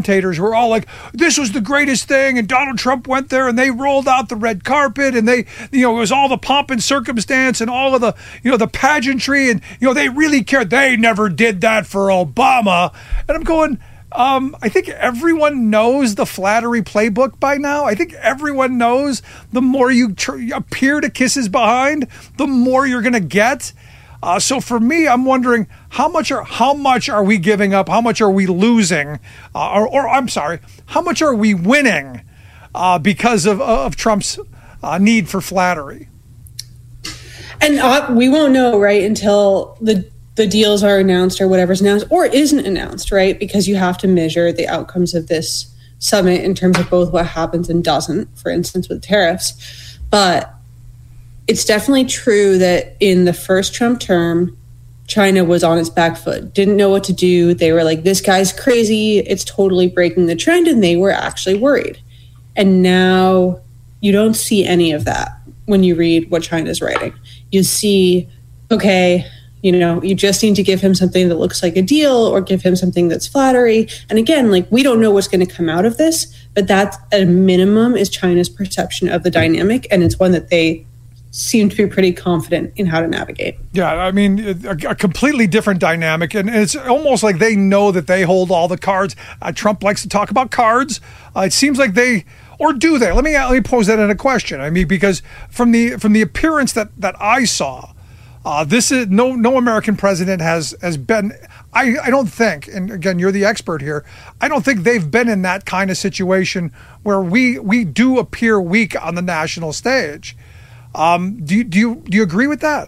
commentators were all like, this was the greatest thing, and Donald Trump went there and they rolled out the red carpet, and they, it was all the pomp and circumstance and all of the, the pageantry, and, they really cared. They never did that for Obama. And I'm going, I think everyone knows the flattery playbook by now. I think everyone knows the more you appear to kiss his behind, the more you're going to get. So for me, I'm wondering how much are we giving up? How much are we losing? Or I'm sorry, how much are we winning because of Trump's need for flattery? And we won't know, right, until the deals are announced or whatever's announced or isn't announced, right? Because you have to measure the outcomes of this summit in terms of both what happens and doesn't, for instance, with tariffs. But it's definitely true that in the first Trump term, China was on its back foot, didn't know what to do. They were like, this guy's crazy. It's totally breaking the trend. And they were actually worried. And now you don't see any of that when you read what China's writing. You see, okay, you just need to give him something that looks like a deal or give him something that's flattery. And again, we don't know what's going to come out of this, but that at a minimum is China's perception of the dynamic. And it's one that they seem to be pretty confident in how to navigate. Yeah, I mean, a completely different dynamic. And it's almost like they know that they hold all the cards. Trump likes to talk about cards. It seems like they, or do they? Let me pose that in a question. I mean, because from the appearance that I saw, this is no American president has been, I don't think, and again, you're the expert here, I don't think they've been in that kind of situation where we do appear weak on the national stage. Do you agree with that?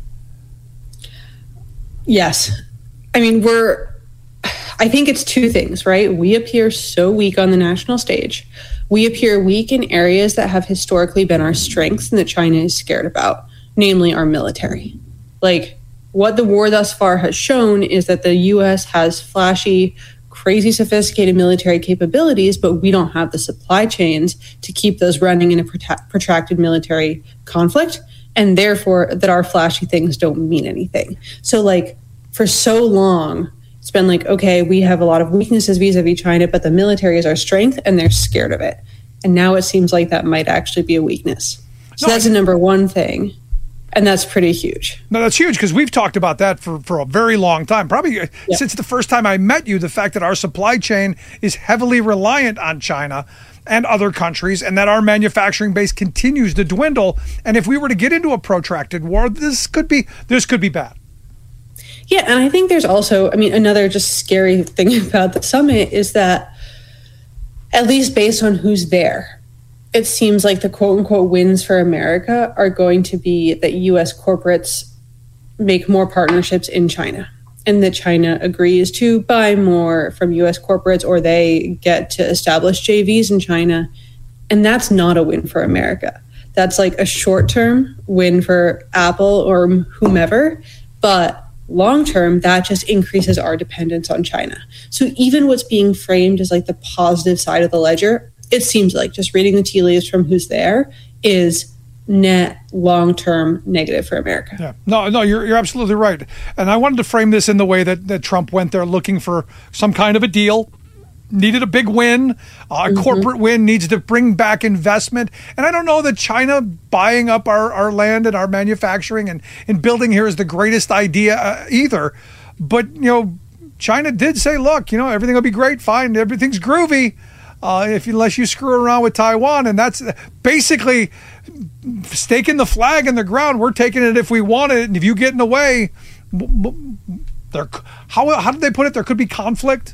Yes. I mean, I think it's two things, right? We appear so weak on the national stage. We appear weak in areas that have historically been our strengths and that China is scared about, namely our military. What the war thus far has shown is that the U.S. has flashy, crazy sophisticated military capabilities, but we don't have the supply chains to keep those running in a protracted military conflict, and therefore that our flashy things don't mean anything. So for so long, it's been okay, we have a lot of weaknesses vis-a-vis China, but the military is our strength and they're scared of it. And now it seems like that might actually be a weakness. So that's the number one thing. And that's pretty huge. No, that's huge because we've talked about that for a very long time. Probably since the first time I met you, the fact that our supply chain is heavily reliant on China and other countries, and that our manufacturing base continues to dwindle. And if we were to get into a protracted war, this could be bad. Yeah, and I think there's also, another just scary thing about the summit is that, at least based on who's there, it seems like the quote-unquote wins for America are going to be that U.S. corporates make more partnerships in China and that China agrees to buy more from U.S. corporates or they get to establish JVs in China. And that's not a win for America. That's a short-term win for Apple or whomever, but long-term, that just increases our dependence on China. So even what's being framed as the positive side of the ledger, it seems like, just reading the tea leaves from who's there, is net long-term negative for America. Yeah, no, you're absolutely right. And I wanted to frame this in the way that Trump went there looking for some kind of a deal, needed a big win, a corporate win, needs to bring back investment. And I don't know that China buying up our land and our manufacturing and building here is the greatest idea either. But, China did say, look, everything will be great, fine, everything's groovy. Unless you screw around with Taiwan, and that's basically staking the flag in the ground. We're taking it if we want it, and if you get in the way, how did they put it? There could be conflict.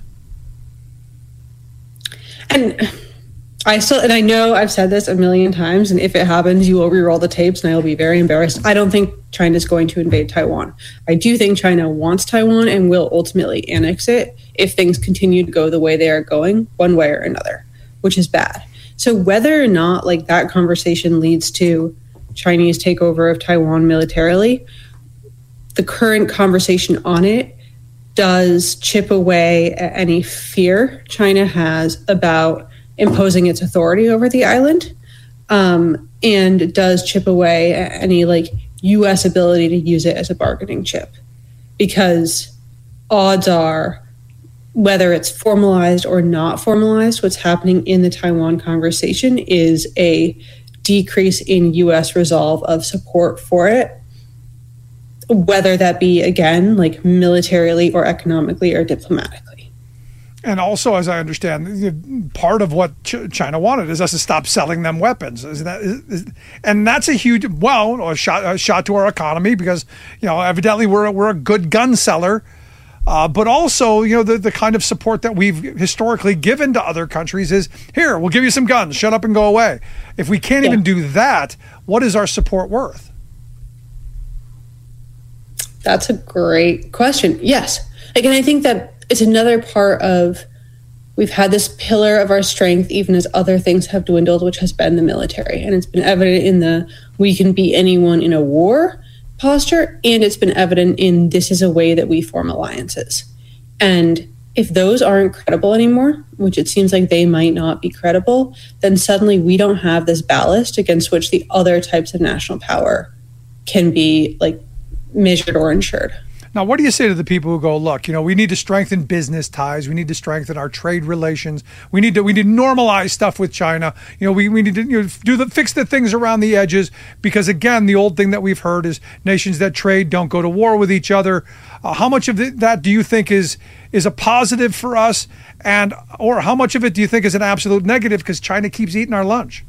And I know I've said this a million times, and if it happens, you will re-roll the tapes, and I will be very embarrassed. I don't think China's going to invade Taiwan. I do think China wants Taiwan and will ultimately annex it if things continue to go the way they are going, one way or another, which is bad. So whether or not that conversation leads to Chinese takeover of Taiwan militarily, the current conversation on it does chip away at any fear China has about imposing its authority over the island, and does chip away at any U.S. ability to use it as a bargaining chip, because odds are whether it's formalized or not formalized, what's happening in the Taiwan conversation is a decrease in U.S. resolve of support for it, whether that be, again, like militarily or economically or diplomatically. And also, as I understand, part of what China wanted is us to stop selling them weapons. And that's a huge, a shot to our economy because, evidently we're a good gun seller. But also, the kind of support that we've historically given to other countries is, here, we'll give you some guns, shut up and go away. If we can't even do that, what is our support worth? That's a great question. Yes. And I think that it's another part of, we've had this pillar of our strength, even as other things have dwindled, which has been the military. And it's been evident in the, we can beat anyone in a war posture, and it's been evident in this is a way that we form alliances. And if those aren't credible anymore, which it seems like they might not be credible, then suddenly we don't have this ballast against which the other types of national power can be like measured or insured. Now, what do you say to the people who go, look, we need to strengthen business ties. We need to strengthen our trade relations. We need to normalize stuff with China. We need to fix the things around the edges because, again, the old thing that we've heard is nations that trade don't go to war with each other. How much of that do you think is a positive for us, or how much of it do you think is an absolute negative because China keeps eating our lunch?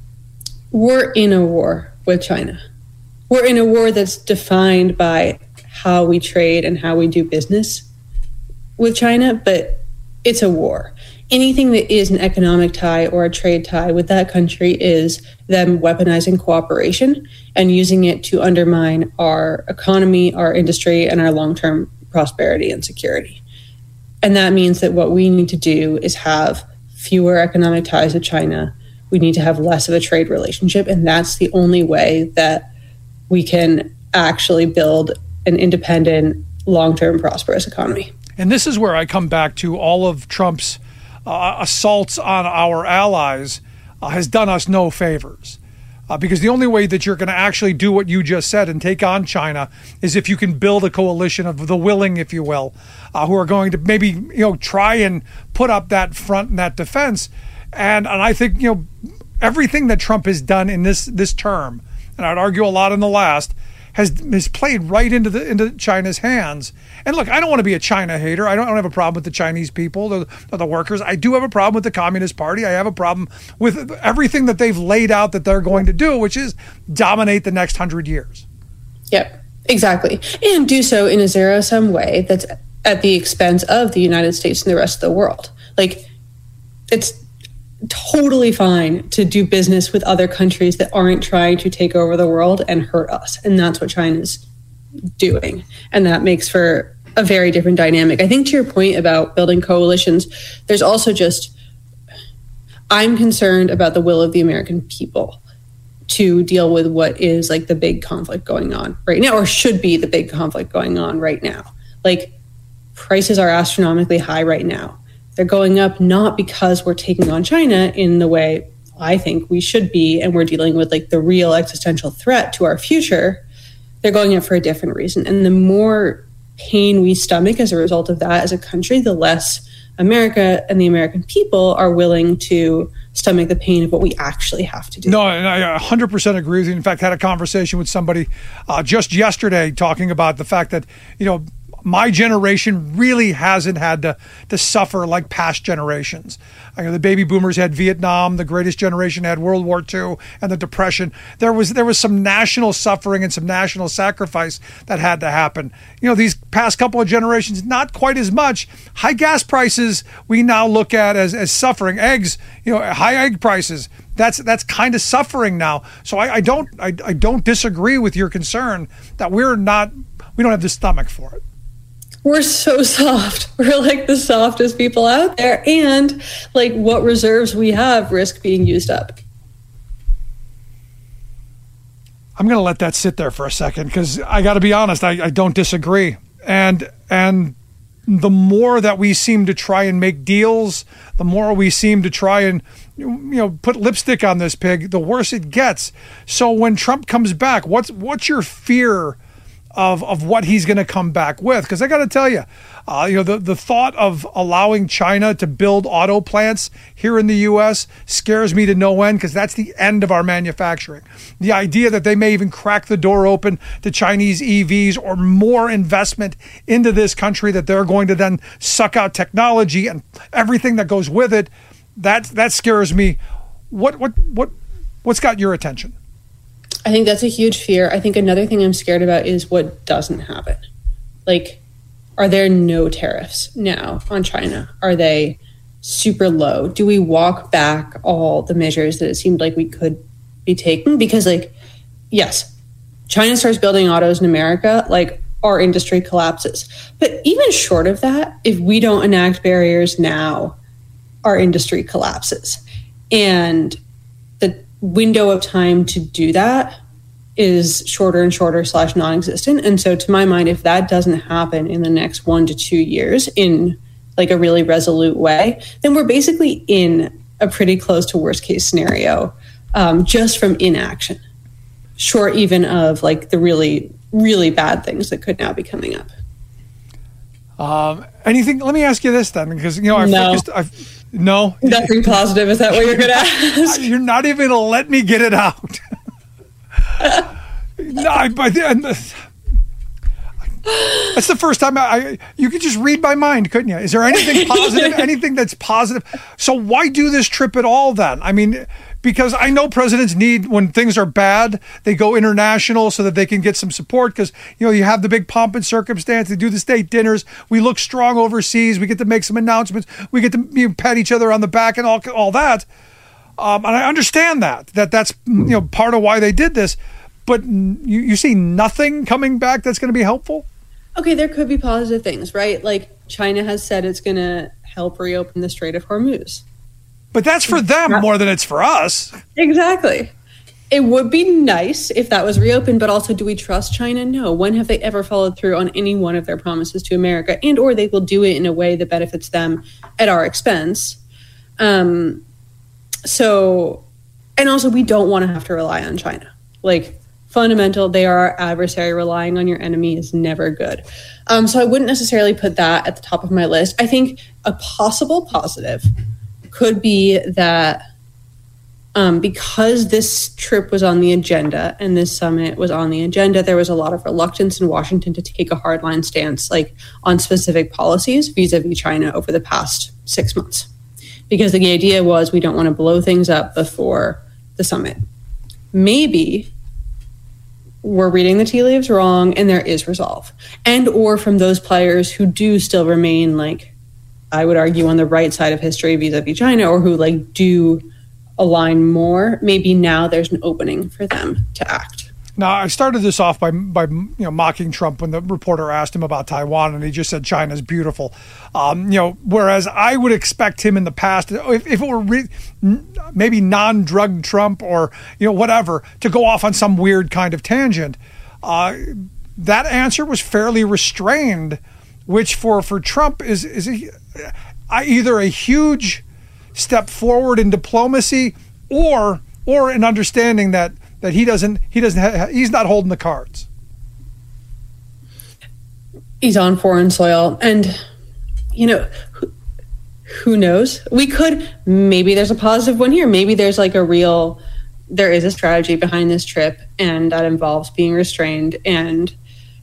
We're in a war with China. We're in a war that's defined by how we trade and how we do business with China, but it's a war. Anything that is an economic tie or a trade tie with that country is them weaponizing cooperation and using it to undermine our economy, our industry, and our long-term prosperity and security. And that means that what we need to do is have fewer economic ties with China. We need to have less of a trade relationship, and that's the only way that we can actually build an independent, long-term, prosperous economy. And this is where I come back to all of Trump's assaults on our allies has done us no favors. Because the only way that you're going to actually do what you just said and take on China is if you can build a coalition of the willing, if you will, who are going to maybe try and put up that front and that defense. And I think everything that Trump has done in this term, and I'd argue a lot in the last, has played right into China's hands. And look, I don't want to be a China hater. I don't have a problem with the Chinese people, the workers. I do have a problem with the Communist Party. I have a problem with everything that they've laid out that they're going to do, which is dominate the next 100 years. Yep, exactly. And do so in a zero-sum way that's at the expense of the United States and the rest of the world. Like, it's totally fine to do business with other countries that aren't trying to take over the world and hurt us. And that's what China's doing. And that makes for a very different dynamic. I think to your point about building coalitions, there's also I'm concerned about the will of the American people to deal with what is like the big conflict going on right now, or should be the big conflict going on right now. Like, prices are astronomically high right now. They're going up not because we're taking on China in the way I think we should be, and we're dealing with like the real existential threat to our future. They're going up for a different reason. And the more pain we stomach as a result of that as a country, the less America and the American people are willing to stomach the pain of what we actually have to do. No, and I 100% agree with you. In fact, I had a conversation with somebody just yesterday talking about the fact that, my generation really hasn't had to suffer like past generations. The baby boomers had Vietnam, the greatest generation had World War II and the Depression. There was some national suffering and some national sacrifice that had to happen. These past couple of generations, not quite as much. High gas prices we now look at as suffering. Eggs, high egg prices. That's kind of suffering now. So I don't disagree with your concern that we don't have the stomach for it. We're so soft. We're like the softest people out there. And like what reserves we have risk being used up. I'm going to let that sit there for a second because I got to be honest, I don't disagree. And the more that we seem to try and make deals, the more we seem to try and put lipstick on this pig, the worse it gets. So when Trump comes back, what's your fear of what he's going to come back with. Because I got to tell you, the thought of allowing China to build auto plants here in the U.S. scares me to no end, because that's the end of our manufacturing. The idea that they may even crack the door open to Chinese EVs or more investment into this country, that they're going to then suck out technology and everything that goes with it, that scares me. What's got your attention? I think that's a huge fear. I think another thing I'm scared about is what doesn't happen. Like, are there no tariffs now on China? Are they super low? Do we walk back all the measures that it seemed like we could be taking? Because, like, yes, China starts building autos in America, like, our industry collapses. But even short of that, if we don't enact barriers now, our industry collapses. And the window of time to do that is shorter and shorter / non-existent. And so to my mind, if that doesn't happen in the next 1 to 2 years in like a really resolute way, then we're basically in a pretty close to worst case scenario, just from inaction, short even of like the really, really bad things that could now be coming up. Anything? Let me ask you this then, because no, nothing positive. Is that what you're going to ask? You're not even going to let me get it out. That's the first time you could just read my mind, couldn't you? Is there anything positive? Anything that's positive? So why do this trip at all then? I mean, because I know presidents need, when things are bad, they go international so that they can get some support, because, you have the big pomp and circumstance. They do the state dinners. We look strong overseas. We get to make some announcements. We get to pat each other on the back and all that. And I understand that's part of why they did this. But you see nothing coming back that's going to be helpful? Okay, there could be positive things, right? Like China has said it's going to help reopen the Strait of Hormuz. But that's for them more than it's for us. Exactly. It would be nice if that was reopened, but also, do we trust China? No. When have they ever followed through on any one of their promises to America? And or they will do it in a way that benefits them at our expense. And also we don't want to have to rely on China. Like, fundamental, they are our adversary. Relying on your enemy is never good. So I wouldn't necessarily put that at the top of my list. I think a possible positive could be that because this trip was on the agenda and this summit was on the agenda, there was a lot of reluctance in Washington to take a hardline stance, like on specific policies vis-a-vis China over the past 6 months. Because the idea was we don't want to blow things up before the summit. Maybe we're reading the tea leaves wrong and there is resolve. And or from those players who do still remain, like, I would argue, on the right side of history vis-a-vis China, or who like do align more, maybe now there's an opening for them to act. Now, I started this off by mocking Trump when the reporter asked him about Taiwan, and he just said China's beautiful. Whereas I would expect him in the past, if it were maybe non-drug Trump or whatever, to go off on some weird kind of tangent. That answer was fairly restrained, which for Trump is either a huge step forward in diplomacy or an understanding that he's not holding the cards. He's on foreign soil, and who knows? Maybe there's a positive one here. Maybe there's there is a strategy behind this trip, and that involves being restrained, and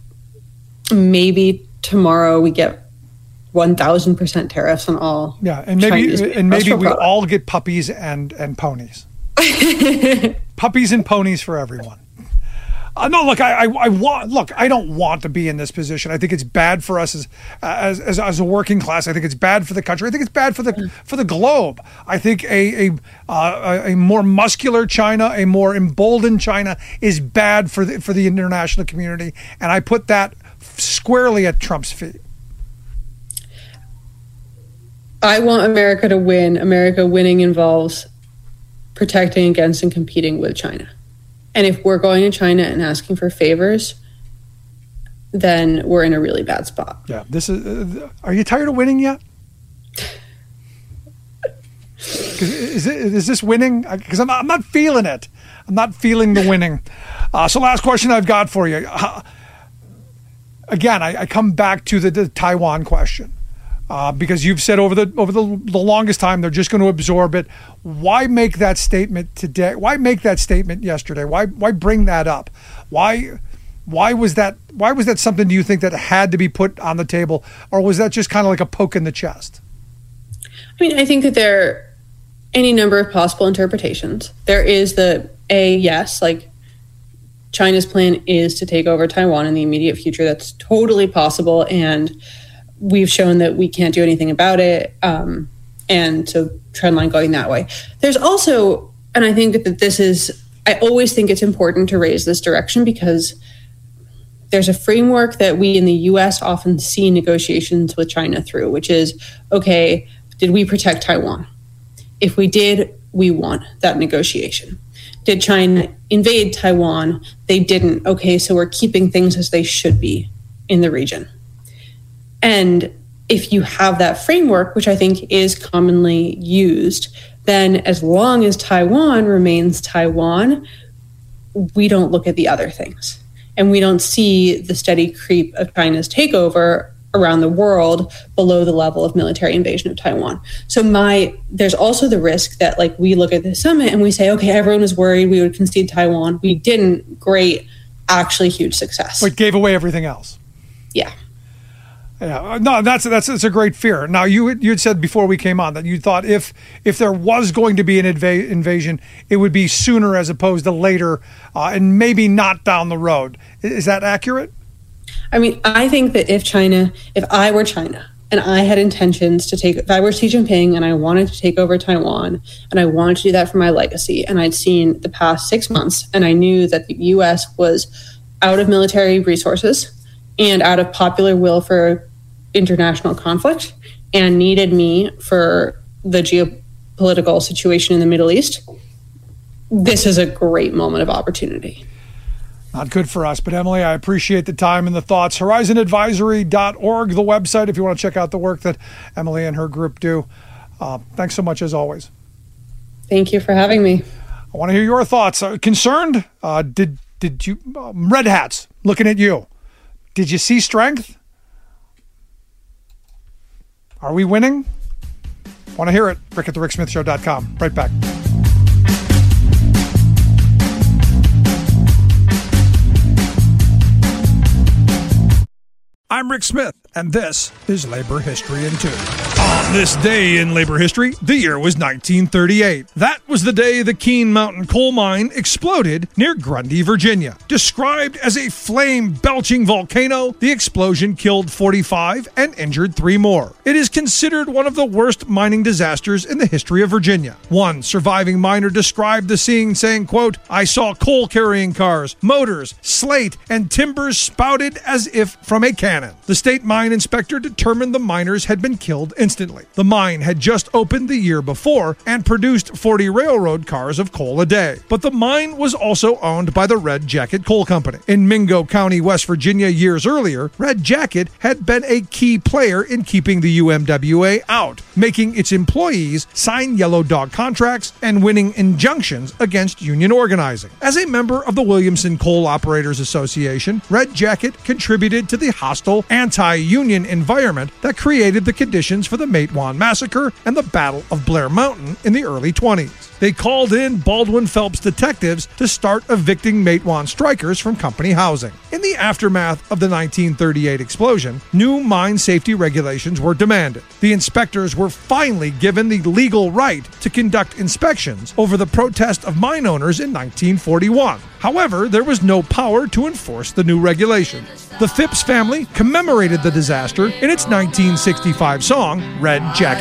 maybe tomorrow we get 1,000% tariffs on all. Yeah, and maybe we all get puppies and ponies. Puppies and ponies for everyone. No, look, I don't want to be in this position. I think it's bad for us as a working class. I think it's bad for the country. I think it's bad for the globe. I think a more muscular China, a more emboldened China, is bad for the international community, and I put that squarely at Trump's feet. I want America to win. America winning involves protecting against and competing with China. And if we're going to China and asking for favors, then we're in a really bad spot. Yeah. This is. Are you tired of winning yet? Is this winning? Because I'm not feeling it. I'm not feeling the winning. So last question I've got for you. again, I come back to the Taiwan question. Because you've said over the longest time they're just going to absorb it. Why make that statement today? Why make that statement yesterday? Why bring that up? Why was that something, do you think, that had to be put on the table, or was that just kind of like a poke in the chest? I mean, I think that there are any number of possible interpretations. There is yes, like China's plan is to take over Taiwan in the immediate future. That's totally possible, and we've shown that we can't do anything about it. And so trendline going that way. There's also, and I think that I always think it's important to raise this direction, because there's a framework that we in the US often see negotiations with China through, which is, okay, did we protect Taiwan? If we did, we won that negotiation. Did China invade Taiwan? They didn't. Okay, so we're keeping things as they should be in the region. And if you have that framework, which I think is commonly used, then as long as Taiwan remains Taiwan, we don't look at the other things. And we don't see the steady creep of China's takeover around the world below the level of military invasion of Taiwan. So there's also the risk that, like, we look at the summit and we say, okay, everyone was worried we would concede Taiwan. We didn't. Great. Actually huge success. But gave away everything else. Yeah. Yeah, no, that's a great fear. Now, you had said before we came on that you thought if there was going to be an invasion, it would be sooner as opposed to later, and maybe not down the road. Is that accurate? I mean, I think that if I were China and I had intentions if I were Xi Jinping and I wanted to take over Taiwan and I wanted to do that for my legacy, and I'd seen the past 6 months and I knew that the US was out of military resources and out of popular will for international conflict and needed me for the geopolitical situation in the Middle East, this is a great moment of opportunity. Not good for us, but Emily, I appreciate the time and the thoughts. HorizonAdvisory.org, the website, if you want to check out the work that Emily and her group do. Thanks so much, as always. Thank you for having me. I want to hear your thoughts. Concerned? Did you, Red Hats, looking at you, did you see strength? Are we winning? Want to hear it? Rick at thericksmithshow.com. Right back. I'm Rick Smith, and this is Labor History in 2. On this day in labor history, the year was 1938. That was the day the Keene Mountain coal mine exploded near Grundy, Virginia. Described as a flame-belching volcano, the explosion killed 45 and injured 3 more. It is considered one of the worst mining disasters in the history of Virginia. One surviving miner described the scene saying, quote, "I saw coal-carrying cars, motors, slate, and timbers spouted as if from a cannon." The state mine inspector determined the miners had been killed instantly. The mine had just opened the year before and produced 40 railroad cars of coal a day. But the mine was also owned by the Red Jacket Coal Company. In Mingo County, West Virginia, years earlier, Red Jacket had been a key player in keeping the UMWA out, making its employees sign yellow dog contracts and winning injunctions against union organizing. As a member of the Williamson Coal Operators Association, Red Jacket contributed to the hostile anti-union environment that created the conditions for the Matewan Massacre and the Battle of Blair Mountain in the early 20s. They called in Baldwin Phelps detectives to start evicting Matewan strikers from company housing. In the aftermath of the 1938 explosion, new mine safety regulations were demanded. The inspectors were finally given the legal right to conduct inspections over the protest of mine owners in 1941. However, there was no power to enforce the new regulations. The Phipps family commemorated the disaster in its 1965 song, Red Jacket